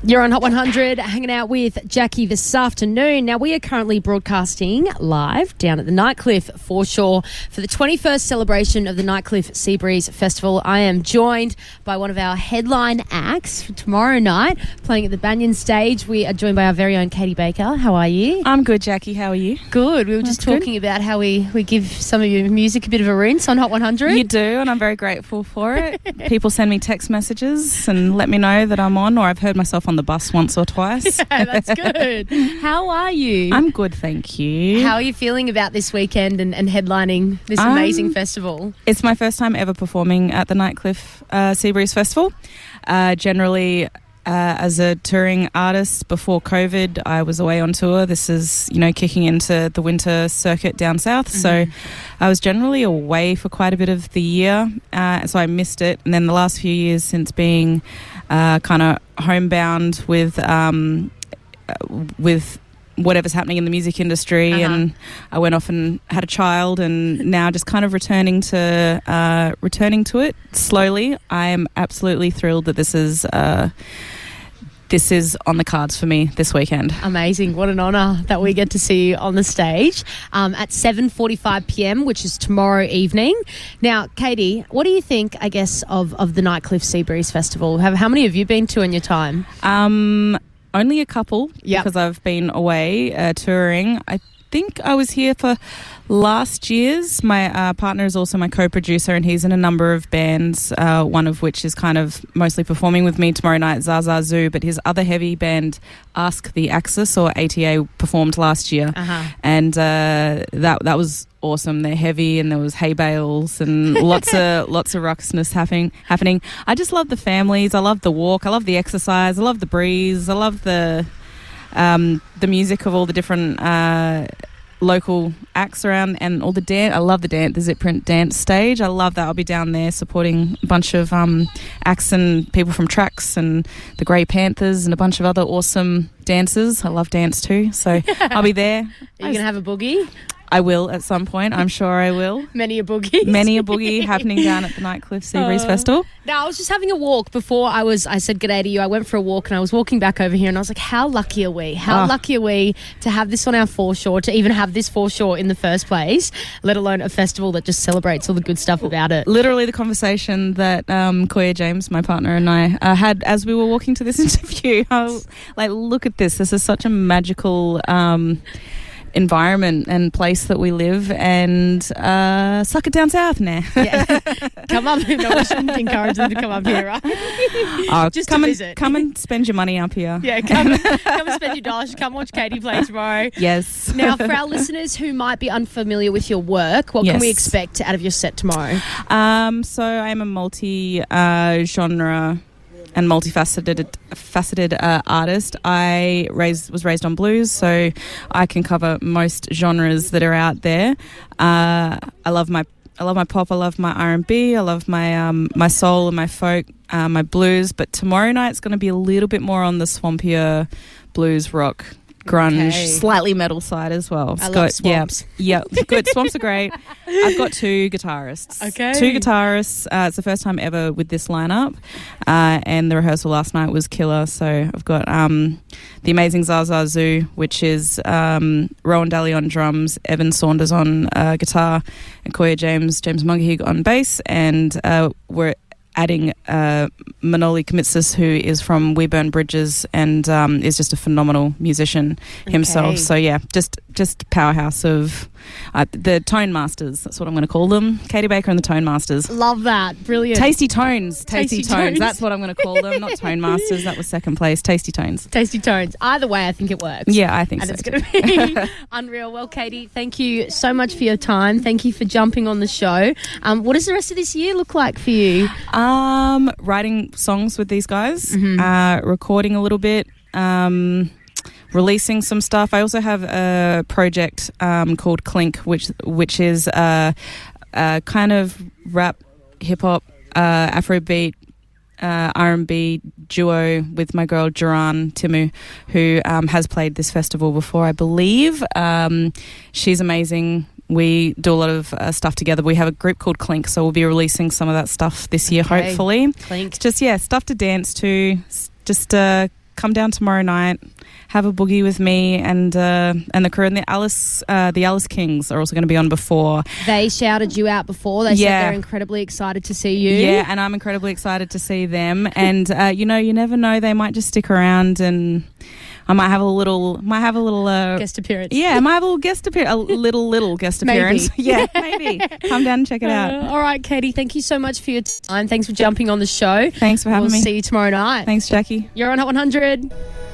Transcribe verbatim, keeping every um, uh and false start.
You're on Hot one hundred, hanging out with Jackie this afternoon. Now, we are currently broadcasting live down at the Nightcliff foreshore for the twenty-first celebration of the Nightcliff Seabreeze Festival. I am joined by one of our headline acts for tomorrow night, playing at the Banyan Stage. We are joined by our very own Katie Baker. How are you? I'm good, Jackie. How are you? Good. We were just That's talking good. about how we, we give some of your music a bit of a rinse on Hot one hundred. You do, and I'm very grateful for it. People send me text messages and let me know that I'm on, or I've heard myself on the bus once or twice. Yeah, that's good. How are you? I'm good, thank you. How are you feeling about this weekend and, and headlining this Um, amazing festival? It's my first time ever performing at the Nightcliff uh, Seabreeze Festival. Uh, generally, uh, as a touring artist before COVID, I was away on tour. This is, you know, kicking into the winter circuit down south. Mm-hmm. So I was generally away for quite a bit of the year, uh, so I missed it. And then the last few years since being uh, kind of homebound with um, uh, with whatever's happening in the music industry, uh-huh. and I went off and had a child, and now just kind of returning to uh, returning to it slowly. I am absolutely thrilled that this is uh, this is on the cards for me this weekend. Amazing. What an honour that we get to see you on the stage um, at seven forty-five p.m, which is tomorrow evening. Now, Katie, what do you think, I guess, of, of the Nightcliff Seabreeze Festival? Have, how many have you been to in your time? Um, only a couple, Yep. because I've been away uh, touring. I think I was here for last year's. My uh, partner is also my co-producer, and he's in a number of bands, uh, one of which is kind of mostly performing with me tomorrow night, Zaza Zoo, but his other heavy band, Ask the Axis, or A T A, performed last year. Uh-huh. And uh, that that was awesome. They're heavy, and there was hay bales and lots of lots of ruckusness happening. Happening. I just love the families. I love the walk. I love the exercise. I love the breeze. I love the um, the music of all the different uh, local acts around, and all the dance. I love the dance, the Zip Print dance stage. I love that. I'll be down there supporting a bunch of um, acts and people from Trax and the Grey Panthers and a bunch of other awesome dancers. I love dance too, so I'll be there. Are you going to have a boogie? I will at some point. I'm sure I will. Many a boogie. Many a boogie happening down at the Nightcliff Seabreeze Uh, Festival. Now, I was just having a walk before I was, I said g'day to you. I went for a walk and I was walking back over here and I was like, how lucky are we? How Oh. lucky are we to have this on our foreshore, to even have this foreshore in the first place, let alone a festival that just celebrates all the good stuff about it. Literally the conversation that um, Koya James, my partner, and I uh, had as we were walking to this interview. I was like, look at this. This is such a magical Um, environment and place that we live, and uh, suck it down south now. Yeah. Come up. No, we shouldn't encourage them to come up here, right? Oh, Just come to and visit. come and spend your money up here. Yeah, come, come and spend your dollars. Come watch Katie play tomorrow. Yes. Now, for our listeners who might be unfamiliar with your work, what can we Yes. expect out of your set tomorrow? Um, so I'm a multi uh, genre and multifaceted faceted uh, artist. I raised was raised on blues, so I can cover most genres that are out there. Uh, I love my I love my pop. I love my R and B. I love my um, my soul and my folk, uh, my blues. But tomorrow night's going to be a little bit more on the swampier blues rock. Grunge, Okay. slightly metal side as well. It's I love got- swamps. Yeah, yeah, good. Swamps are great. I've got two guitarists. Okay. Two guitarists. Uh, it's the first time ever with this lineup, uh, and the rehearsal last night was killer. So I've got um, the amazing Zaza Zoo, which is um, Rowan Daly on drums, Evan Saunders on uh, guitar, and Koya James, James Mungahig on bass, and uh, we're adding uh, Manoli Kamitsis, who is from We Burn Bridges and um, is just a phenomenal musician himself. Okay. So yeah, just just powerhouse of uh, the Tone Masters. That's what I'm going to call them. Katie Baker and the Tone Masters. Love that. Brilliant. Tasty Tones. Tasty, Tasty tones. Tones. That's what I'm going to call them. Not Tone Masters. That was second place. Tasty Tones. Tasty Tones. Either way, I think it works. Yeah, I think And so. it's too. going to be unreal. Well, Katie, thank you so much for your time. Thank you for jumping on the show. Um, what does the rest of this year look like for you? Um, writing songs with these guys, Mhm. uh, recording a little bit, um, releasing some stuff. I also have a project um, called Clink, which which is uh, a kind of rap, hip hop, uh, Afrobeat, uh, R and B duo with my girl Duran Timu, who um, has played this festival before, I believe. Um, she's amazing. We do a lot of uh, stuff together. We have a group called Clink, so we'll be releasing some of that stuff this year, Okay. hopefully. Clink. Just, yeah, stuff to dance to, s- just uh, come down tomorrow night, have a boogie with me and uh, and the crew. And the Alice uh, the Alice Kings are also going to be on before. They shouted you out before. They Yeah. said they're incredibly excited to see you. Yeah, and I'm incredibly excited to see them. And uh, you know, you never know; they might just stick around, and I might have a little, might have a little uh, Guest appearance. Yeah, I might have a little guest appearance, a little little guest appearance. Maybe. Yeah, maybe. Come down and check it out. Uh, all right, Katie, thank you so much for your time. Thanks for jumping on the show. Thanks for having we'll me. see you tomorrow night. Thanks, Jackie. You're on Hot one hundred.